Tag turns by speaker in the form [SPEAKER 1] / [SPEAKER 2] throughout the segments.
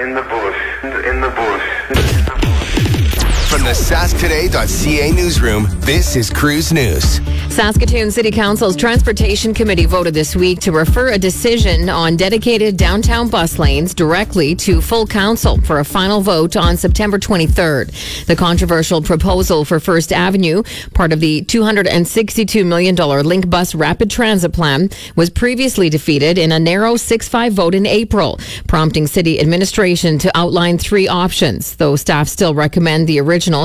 [SPEAKER 1] In the bush.
[SPEAKER 2] From the SaskToday.ca newsroom, this is Cruise News.
[SPEAKER 3] Saskatoon City Council's Transportation Committee voted this week to refer a decision on dedicated downtown bus lanes directly to full council for a final vote on September 23rd. The controversial proposal for First Avenue, part of the $262 million Link Bus Rapid Transit Plan, was previously defeated in a narrow 6-5 vote in April, prompting city administration to outline 3 options, though staff still recommend the original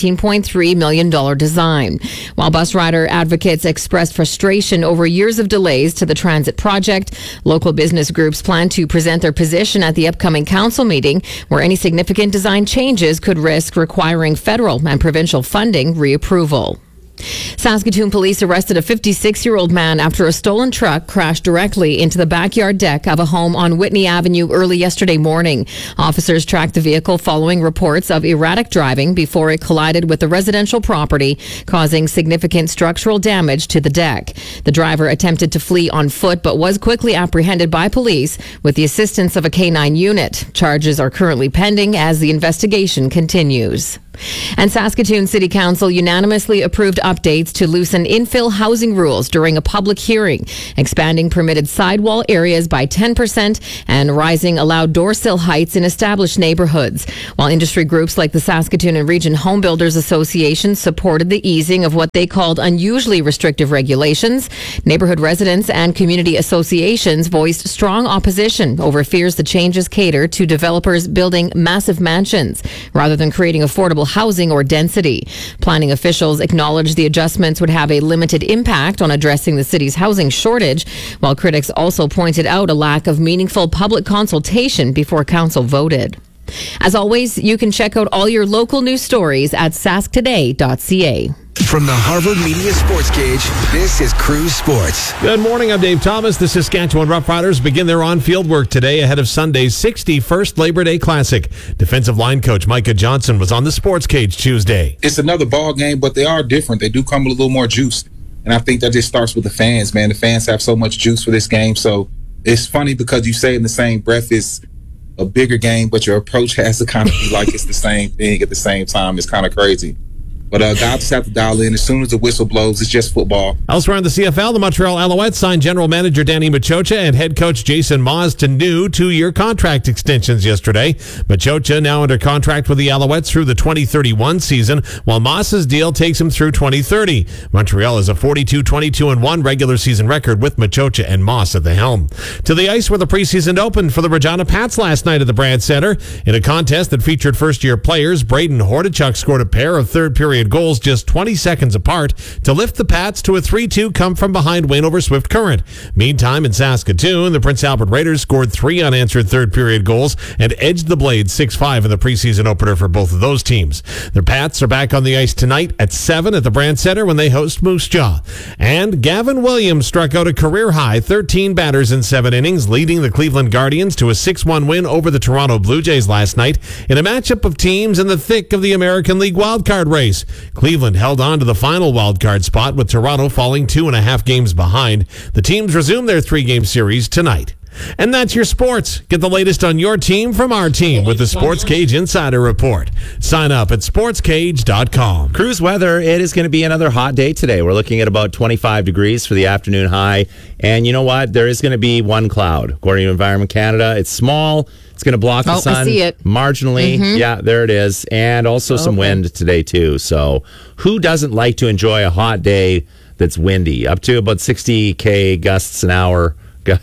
[SPEAKER 3] $17.3 million design. While bus rider advocates expressed frustration over years of delays to the transit project, local business groups plan to present their position at the upcoming council meeting, where any significant design changes could risk requiring federal and provincial funding reapproval. Saskatoon police arrested a 56-year-old man after a stolen truck crashed directly into the backyard deck of a home on Whitney Avenue early yesterday morning. Officers tracked the vehicle following reports of erratic driving before it collided with the residential property, causing significant structural damage to the deck. The driver attempted to flee on foot but was quickly apprehended by police with the assistance of a K-9 unit. Charges are currently pending as the investigation continues. And Saskatoon City Council unanimously approved updates to loosen infill housing rules during a public hearing, expanding permitted sidewall areas by 10% and rising allowed door sill heights in established neighborhoods. While industry groups like the Saskatoon and Region Home Builders Association supported the easing of what they called unusually restrictive regulations, neighborhood residents and community associations voiced strong opposition over fears the changes cater to developers building massive mansions rather than creating affordable housing or density. Planning officials acknowledged the adjustments would have a limited impact on addressing the city's housing shortage, while critics also pointed out a lack of meaningful public consultation before council voted. As always, you can check out all your local news stories at sasktoday.ca.
[SPEAKER 2] From the Harvard Media Sports Cage, this is Cruise Sports.
[SPEAKER 4] Good morning, I'm Dave Thomas. The Saskatchewan Roughriders begin their on-field work today ahead of Sunday's 61st Labor Day Classic. Defensive line coach Micah Johnson was on the Sports Cage Tuesday.
[SPEAKER 5] It's another ball game, but they are different. They do come with a little more juice, and I think that just starts with the fans, man. The fans have so much juice for this game, so it's funny because you say in the same breath it's a bigger game, but your approach has to kind of be like it's the same thing at the same time. It's kind of crazy. But guys just have to dial in. As soon as the whistle blows, it's just football.
[SPEAKER 4] Elsewhere in the CFL, the Montreal Alouettes signed general manager Danny Machocha and head coach Jason Maas to new 2-year contract extensions yesterday. Machocha now under contract with the Alouettes through the 2031 season, while Maas's deal takes him through 2030. Montreal has a 42-22-1 regular season record with Machocha and Maas at the helm. To the ice where the preseason opened for the Regina Pats last night at the Brandt Center. In a contest that featured first-year players, Braden Hordachuk scored a pair of third-period goals just 20 seconds apart to lift the Pats to a 3-2 come-from-behind win over Swift Current. Meantime, in Saskatoon, the Prince Albert Raiders scored 3 unanswered third-period goals and edged the Blades 6-5 in the preseason opener for both of those teams. The Pats are back on the ice tonight at 7 at the Brandt Center when they host Moose Jaw. And Gavin Williams struck out a career-high 13 batters in 7 innings, leading the Cleveland Guardians to a 6-1 win over the Toronto Blue Jays last night in a matchup of teams in the thick of the American League wildcard race. Cleveland held on to the final wildcard spot with Toronto falling 2.5 games behind. The teams resume their 3-game series tonight. And that's your sports. Get the latest on your team from our team with the Sports Cage Insider Report. Sign up at sportscage.com.
[SPEAKER 6] Cruise weather, it is going to be another hot day today. We're looking at about 25 degrees for the afternoon high. And you know what? There is going to be one cloud. According to Environment Canada, it's small. It's going to block the sun
[SPEAKER 3] I see it.
[SPEAKER 6] marginally. Mm-hmm. Yeah, there it is. And also some wind today, too. So who doesn't like to enjoy a hot day that's windy? Up to about 60 gusts an hour.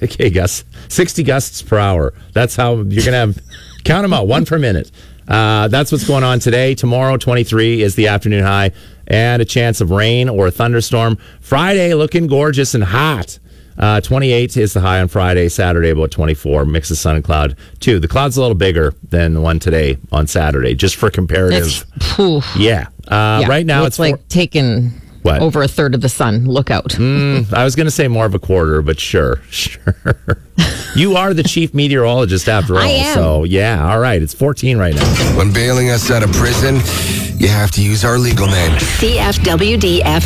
[SPEAKER 6] 60 gusts per hour. That's how you're going to have, count them out, 1 per minute. That's what's going on today. Tomorrow, 23 is the afternoon high and a chance of rain or a thunderstorm. Friday, looking gorgeous and hot. 28 is the high on Friday. Saturday, about 24. Mix of sun and cloud, too. The cloud's a little bigger than the one today on Saturday, just for comparative. Yeah. Right now,
[SPEAKER 3] it's like taking over a third of the sun. Look out.
[SPEAKER 6] I was going to say more of a quarter, but sure. You are the chief meteorologist after all.
[SPEAKER 3] I am.
[SPEAKER 6] So, yeah, all right. It's 14 right now.
[SPEAKER 2] When bailing us out of prison, you have to use our legal name.
[SPEAKER 7] CFWDF